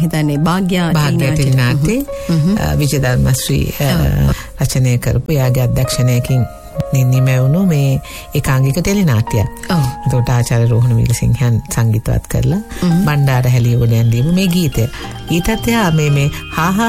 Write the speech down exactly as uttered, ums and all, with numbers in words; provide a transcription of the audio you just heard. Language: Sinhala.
හිතන්නේ භාග්‍ය භාග්‍ය ටෙලිනාට්‍ය විජය ධර්මශ්‍රී රචනය කරපු යාගේ අධ්‍යක්ෂණයකින් නිමැවුණු මේ ඒකාංගික ටෙලිනාට්‍යයක්. එතකොට ආචාර්ය රෝහණ වීරසිංහයන් සංගීතවත් කරලා බණ්ඩාර හැලියෝඩයන් දීපු මේ ගීතය. ඊටත් එහා මේ මේ හා